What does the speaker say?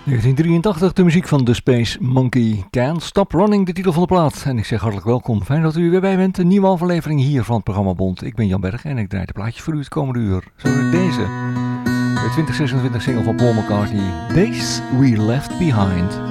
1983, de muziek van The Space Monkey. Can't Stop Running, de titel van de plaat. En ik zeg hartelijk welkom. Fijn dat u weer bij bent. Een nieuwe aflevering hier van het programma Bond. Ik ben Jan Berg en ik draai de plaatjes voor u het komende uur. Zo deze. De 2026 single van Paul McCartney. Days We Left Behind.